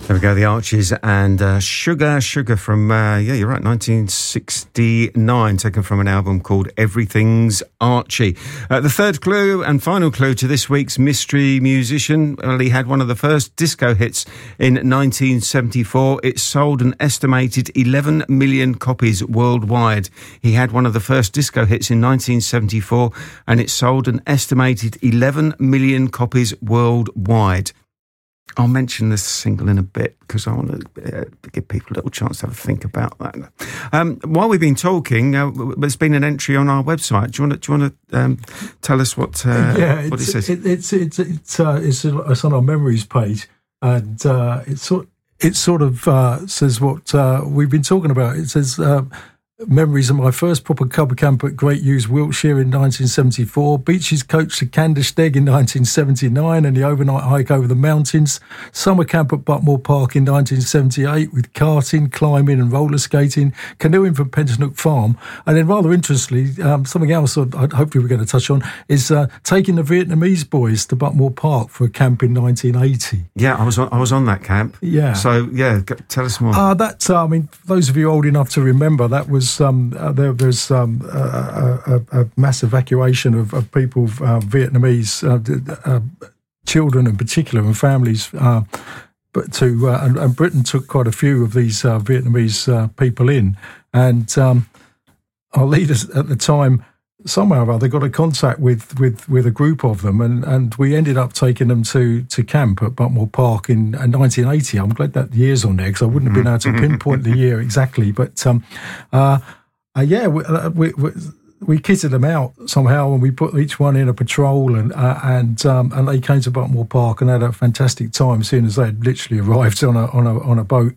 There we go, the Archies and Sugar from, you're right, 1969, taken from an album called Everything's Archie. The third clue and final clue to this week's mystery musician. Well, he had one of the first disco hits in 1974. It sold an estimated 11 million copies worldwide. He had one of the first disco hits in 1974, and it sold an estimated 11 million copies worldwide. I'll mention this single in a bit because I want to give people a little chance to have a think about that. While we've been talking, there's been an entry on our website. Do you want to tell us what it says? It's on our memories page, and it sort of says what we've been talking about. It says. Memories of my first proper cub camp at Great Hughes, Wiltshire in 1974, Beaches coach to Candlesteg in 1979 and the overnight hike over the mountains, summer camp at Buckmore Park in 1978 with karting, climbing and roller skating, canoeing from Pensnook Farm, and then rather interestingly, something else hopefully we're going to touch on is taking the Vietnamese boys to Buckmore Park for a camp in 1980. Yeah, I was on that camp. Yeah. So, tell us more. Those of you old enough to remember, that was there was a mass evacuation of people, Vietnamese children in particular, and families. And Britain took quite a few of these Vietnamese people in, and our leaders at the time somehow or other got a contact with a group of them, and we ended up taking them to camp at Buckmore Park in 1980. I'm glad that year's on there because I wouldn't have been able to pinpoint the year exactly. But we kitted them out somehow, and we put each one in a patrol, and they came to Buckmore Park and had a fantastic time as soon as they had literally arrived on a boat.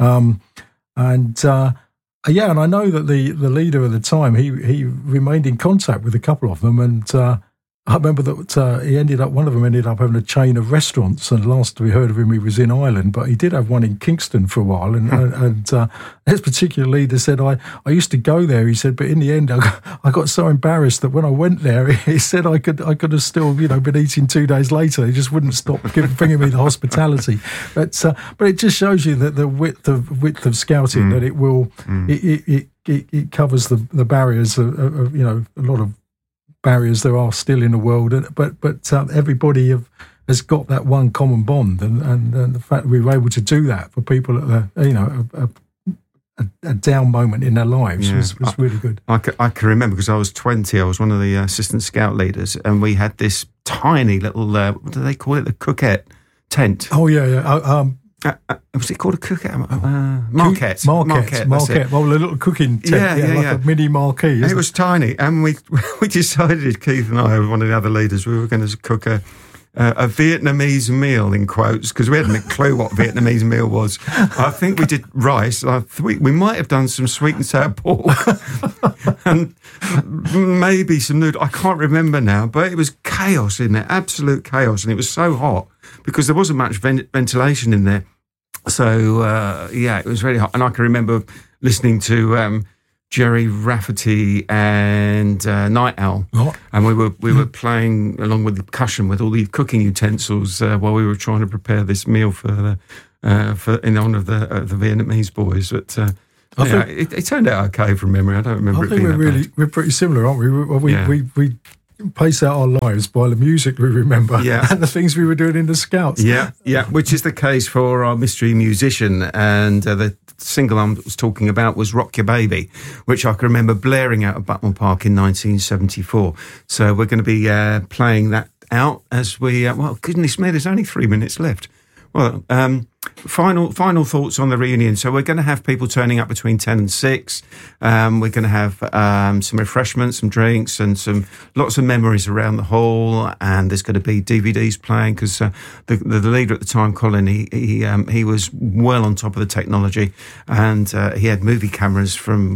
And I know that the leader at the time, he remained in contact with a couple of them, and I remember that one of them ended up having a chain of restaurants, and last we heard of him, he was in Ireland, but he did have one in Kingston for a while, and this particular leader said, I used to go there, he said, but in the end, I got so embarrassed that when I went there, he said I could have still, been eating 2 days later. He just wouldn't stop bringing me the hospitality. But it just shows you that the width of scouting, that it will, it covers the barriers of a lot of barriers there are still in the world, but everybody has got that one common bond, and the fact that we were able to do that for people at a down moment in their lives was really good. I can remember because I was 20. I was one of the assistant scout leaders, and we had this tiny little what do they call it? The cookette tent. Oh yeah. Was it called a cookette? Marquette. Marquette. Well, a little cooking tent, a mini marquee. It was tiny, and we decided, Keith and I, one of the other leaders, we were going to cook a Vietnamese meal, in quotes, because we hadn't a clue what Vietnamese meal was. I think we did rice. We might have done some sweet and sour pork and maybe some noodles. I can't remember now, but it was chaos in there, absolute chaos, and it was so hot because there wasn't much ventilation in there. So, it was really hot. And I can remember listening to Jerry Rafferty and Night Owl. What? And we were playing along with the percussion with all the cooking utensils while we were trying to prepare this meal for in honour of the Vietnamese boys. But it turned out okay from memory. I don't remember. I think we're pretty similar, aren't we? We pace out our lives by the music we remember and the things we were doing in the Scouts. Yeah, which is the case for our mystery musician. And the single I was talking about was Rock Your Baby, which I can remember blaring out at Buckmore Park in 1974. So we're going to be playing that out as we... goodness me, there's only 3 minutes left. Well, final thoughts on the reunion. So we're going to have people turning up between 10 and 6. We're going to have some refreshments, some drinks, and lots of memories around the hall. And there's going to be DVDs playing because the leader at the time, Colin, he was well on top of the technology, and he had movie cameras from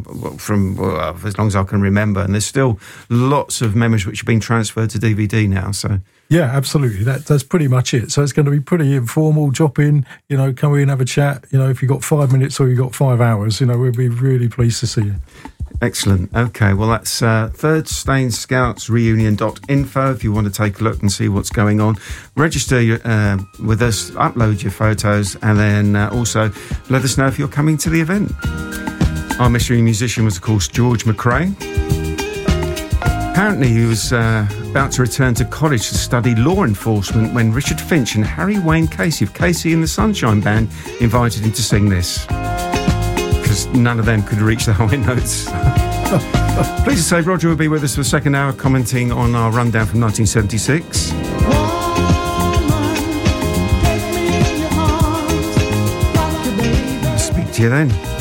as long as I can remember. And there's still lots of memories which have been transferred to DVD now. So. Yeah, absolutely. That's pretty much it. So it's going to be pretty informal. Drop in, come in, have a chat. If you've got 5 minutes or you've got 5 hours, we'll be really pleased to see you. Excellent. Okay, well, that's thirdstainscoutsreunion.info if you want to take a look and see what's going on. Register with us, upload your photos, and then also let us know if you're coming to the event. Our mystery musician was, of course, George McRae. Apparently, he was about to return to college to study law enforcement when Richard Finch and Harry Wayne Casey of Casey and the Sunshine Band invited him to sing this. Because none of them could reach the high notes. Pleased to say Roger will be with us for the second hour, commenting on our rundown from 1976. I'll speak to you then.